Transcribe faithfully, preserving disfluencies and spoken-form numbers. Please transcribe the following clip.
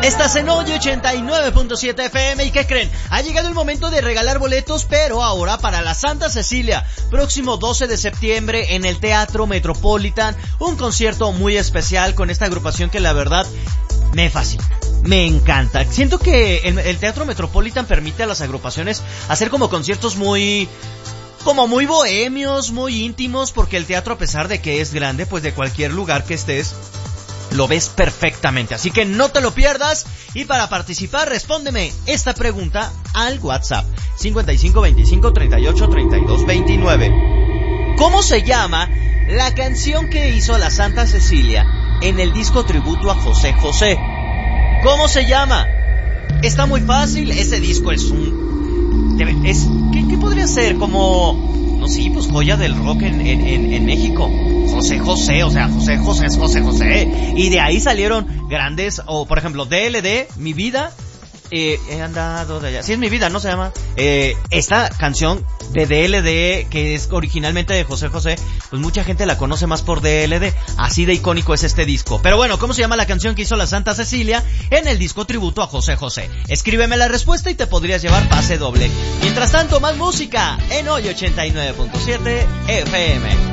Estás en Hoy ochenta y nueve punto siete F M. ¿Y qué creen? Ha llegado el momento de regalar boletos, pero ahora para la Santa Cecilia, próximo doce de septiembre en el Teatro Metropolitan, un concierto muy especial con esta agrupación que la verdad me fascina, me encanta. Siento que el, el Teatro Metropolitan permite a las agrupaciones hacer como conciertos muy... como muy bohemios, muy íntimos, porque el teatro, a pesar de que es grande, pues de cualquier lugar que estés lo ves perfectamente, así que no te lo pierdas. Y para participar, respóndeme esta pregunta al WhatsApp cincuenta y cinco veinticinco treinta y ocho treinta y dos veintinueve. ¿Cómo se llama la canción que hizo la Santa Cecilia en el disco tributo a José José? ¿Cómo se llama? Está muy fácil, ese disco es un... es ¿qué, qué podría ser? Como... no sé, pues joya del rock en, en, en, en México. José José, o sea, José José es José José. Y de ahí salieron grandes, o por ejemplo, D L D, Mi Vida, eh, he andado de allá. Sí, es Mi Vida, ¿no se llama? Eh, esta canción de D L D, que es originalmente de José José, pues mucha gente la conoce más por D L D. Así de icónico es este disco. Pero bueno, ¿cómo se llama la canción que hizo la Santa Cecilia en el disco tributo a José José? Escríbeme la respuesta y te podrías llevar pase doble. Mientras tanto, más música en Hoy ochenta y nueve punto siete F M.